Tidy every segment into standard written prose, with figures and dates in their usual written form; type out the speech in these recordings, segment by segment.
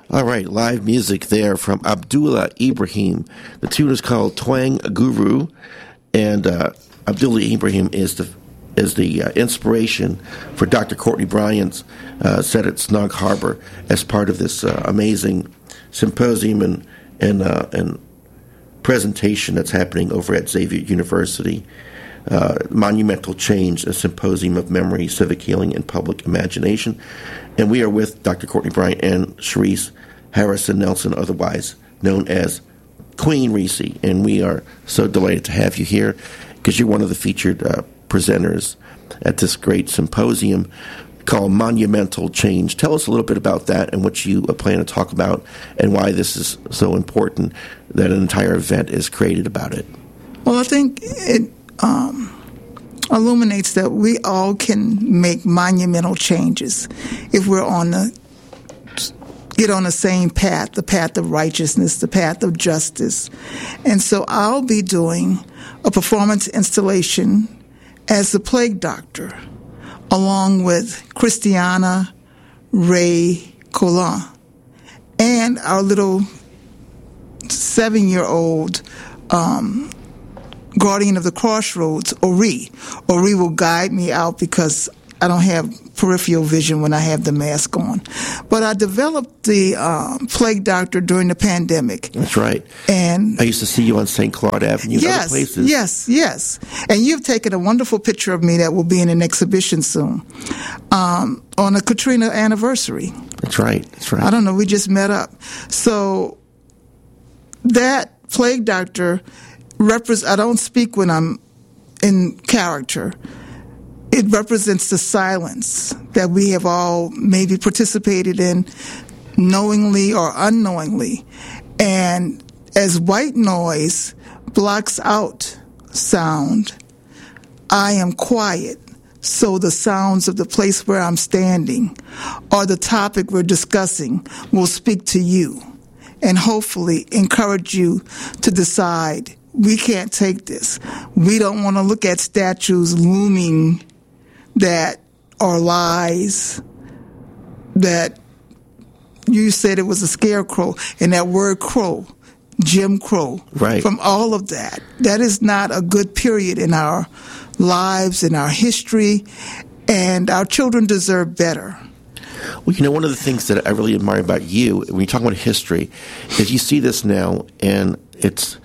All right, live music there from Abdullah Ibrahim. The tune is called Twang Guru, and Abdullah Ibrahim is the inspiration for Dr. Courtney Bryant's set at Snug Harbor as part of this amazing symposium and presentation that's happening over at Xavier University. Monumental Change, a symposium of memory, civic healing, and public imagination. And we are with Dr. Courtney Bryant and Cherise Harrison Nelson, otherwise known as Queen Reese. And we are so delighted to have you here because you're one of the featured presenters at this great symposium called Monumental Change. Tell us a little bit about that and what you plan to talk about and why this is so important that an entire event is created about it. Well, I think it illuminates that we all can make monumental changes if we're get on the same path, the path of righteousness, the path of justice. And so I'll be doing a performance installation as the plague doctor, along with Christiana Ray Colin and our little 7-year-old guardian of the crossroads, Ori. Ori will guide me out because I don't have peripheral vision when I have the mask on. But I developed the plague doctor during the pandemic. That's right. And I used to see you on St. Claude Avenue and other places. Yes. And you've taken a wonderful picture of me that will be in an exhibition soon on a Katrina anniversary. That's right. I don't know, we just met up. So that plague doctor I don't speak when I'm in character. It represents the silence that we have all maybe participated in knowingly or unknowingly. And as white noise blocks out sound, I am quiet. So the sounds of the place where I'm standing or the topic we're discussing will speak to you and hopefully encourage you to decide, we can't take this. We don't want to look at statues looming that are lies, that you said it was a scarecrow, and that word crow, Jim Crow. Right. From all of that. That is not a good period in our lives, in our history, and our children deserve better. Well, one of the things that I really admire about you, when you talk about history, is you see this now, and it's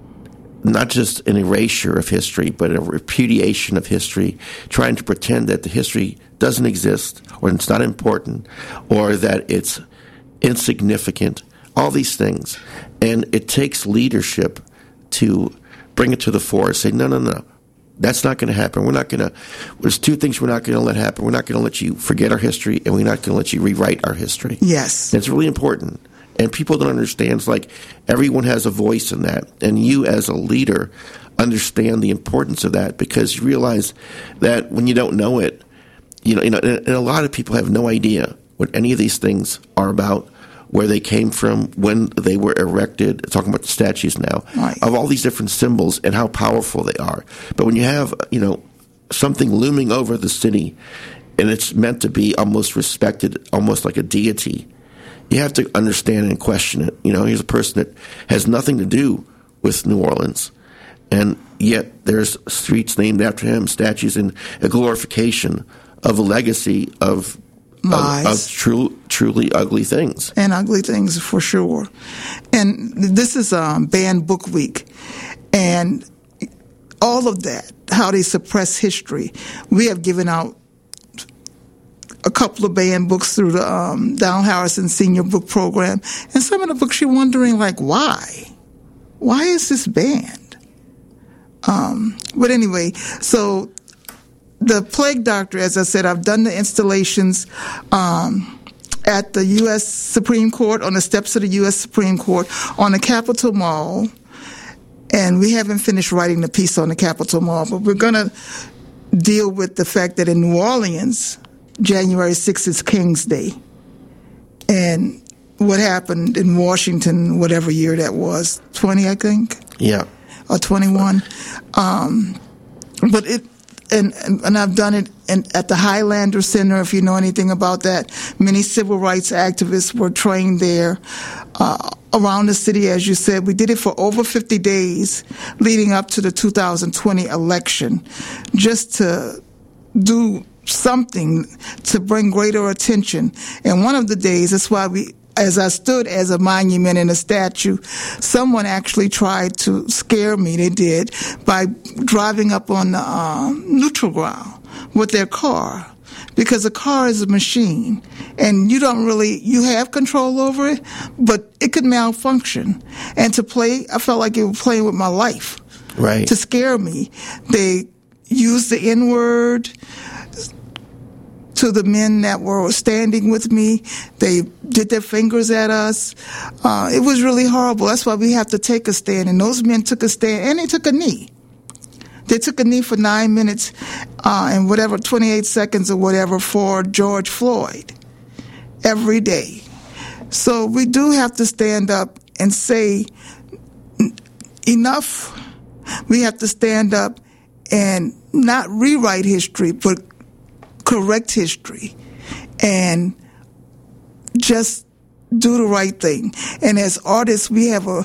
not just an erasure of history, but a repudiation of history, trying to pretend that the history doesn't exist, or it's not important, or that it's insignificant, all these things. And it takes leadership to bring it to the fore, say, no, that's not going to happen. There's two things we're not going to let happen. We're not going to let you forget our history, and we're not going to let you rewrite our history. Yes. And it's really important. And people don't understand. It's like everyone has a voice in that. And you as a leader understand the importance of that because you realize that when you don't know it, and a lot of people have no idea what any of these things are about, where they came from, when they were erected, talking about the statues now, right, of all these different symbols and how powerful they are. But when you have, something looming over the city and it's meant to be almost respected, almost like a deity, you have to understand and question it. Here's a person that has nothing to do with New Orleans, and yet there's streets named after him, statues, and a glorification of a legacy of truly ugly things. And ugly things, for sure. And this is Banned Book Week, and all of that, how they suppress history. We have given out a couple of banned books through the Donald Harrison Senior Book Program. And some of the books you're wondering, why? Why is this banned? But anyway, so the plague doctor, as I said, I've done the installations at the U.S. Supreme Court, on the steps of the U.S. Supreme Court, on the Capitol Mall. And we haven't finished writing the piece on the Capitol Mall, but we're going to deal with the fact that in New Orleans, January 6th is King's Day. And what happened in Washington, whatever year that was, 20, I think? Yeah. Or 21. But and I've done it at the Highlander Center, if you know anything about that. Many civil rights activists were trained there. Around the city, as you said, we did it for over 50 days leading up to the 2020 election, just to do something to bring greater attention. And one of the days, that's why as I stood as a monument and a statue, someone actually tried to scare me, they did, by driving up on the neutral ground with their car. Because a car is a machine, and you have control over it, but it could malfunction. And I felt like they were playing with my life. Right. To scare me. They used the N-word to the men that were standing with me. They did their fingers at us. It was really horrible. That's why we have to take a stand. And those men took a stand, and they took a knee. They took a knee for 9 minutes and 28 seconds or whatever for George Floyd every day. So we do have to stand up and say enough. We have to stand up and not rewrite history, but correct history and just do the right thing. And as artists, we have a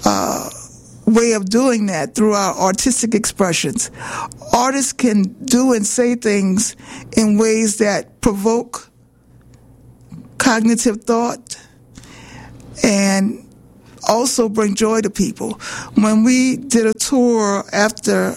way of doing that through our artistic expressions. Artists can do and say things in ways that provoke cognitive thought and also bring joy to people. When we did a tour after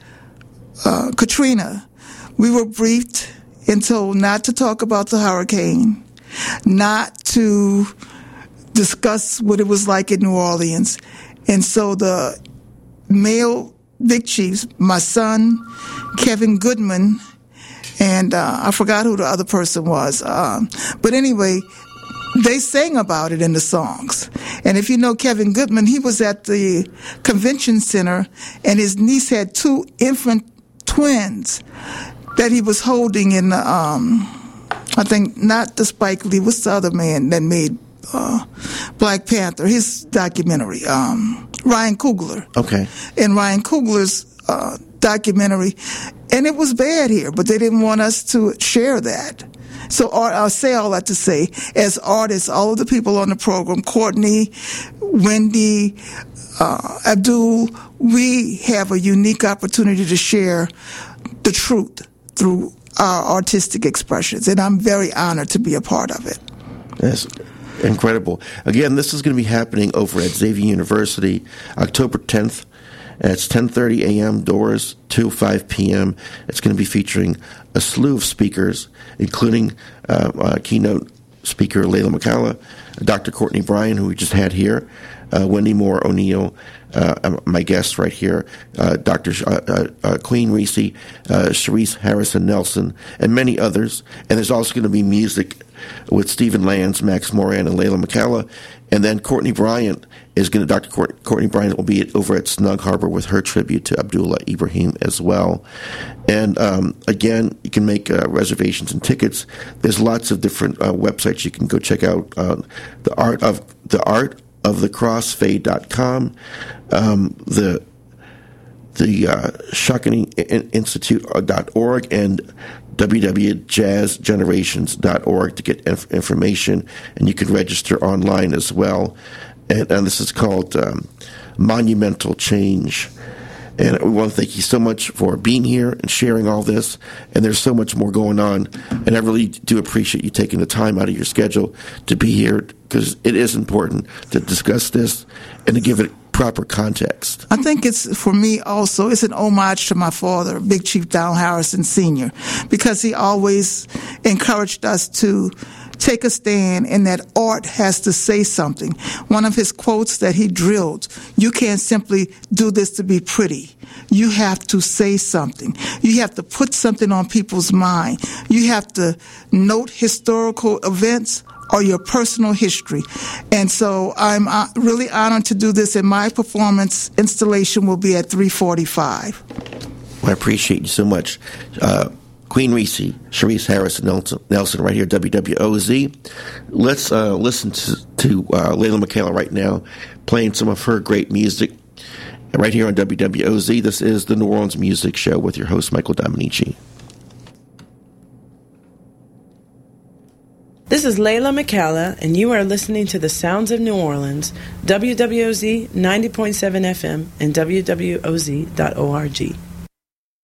Katrina, we were briefed and told not to talk about the hurricane, not to discuss what it was like in New Orleans. And so the male big chiefs, my son, Kevin Goodman, and I forgot who the other person was. But anyway, they sang about it in the songs. And if you know Kevin Goodman, he was at the convention center, and his niece had 2 infant twins that he was holding in the, I think, not the Spike Lee, what's the other man that made Black Panther, his documentary, Ryan Coogler. Okay. And Ryan Coogler's documentary, and it was bad here, but they didn't want us to share that. So I'll say all that to say, as artists, all of the people on the program, Courtney, Wendy, Abdul, we have a unique opportunity to share the truth through our artistic expressions, and I'm very honored to be a part of it. Yes. Incredible. Again, this is going to be happening over at Xavier University, October 10th. It's 10:30 a.m. doors to 5 p.m. It's going to be featuring a slew of speakers, including keynote speaker Layla McCalla, Dr. Courtney Bryan, who we just had here, Wendy Moore O'Neill, my guest right here, Dr. Queen Reese, Sharice Harrison Nelson, and many others. And there's also going to be music with Stephen Lands, Max Moran, and Layla McCalla. And then Courtney Bryant Dr. Courtney Bryant will be over at Snug Harbor with her tribute to Abdullah Ibrahim as well. And again, you can make reservations and tickets. There's lots of different websites you can go check out. The artofthecrossfade.com, the Shakani Institute.org, and www.jazzgenerations.org to get information, and you can register online as well. And this is called Monumental Change. And we want to thank you so much for being here and sharing all this. And there's so much more going on. And I really do appreciate you taking the time out of your schedule to be here, because it is important to discuss this and to give it proper context. I think it's, for me also, it's an homage to my father, Big Chief Donald Harrison Sr., because he always encouraged us to take a stand, and that art has to say something. One of his quotes that he drilled: you can't simply do this to be pretty. You have to say something. You have to put something on people's mind. You have to note historical events or your personal history. And so I'm really honored to do this, and my performance installation will be at 3:45. I appreciate you so much. Queen Reese, Sharice Harrison Nelson, right here, WWOZ. Let's listen to Layla McCalla right now, playing some of her great music. right here on WWOZ. This is the New Orleans Music Show with your host, Michael Dominici. This is Layla McCalla, and you are listening to the Sounds of New Orleans, WWOZ 90.7 FM and WWOZ.org.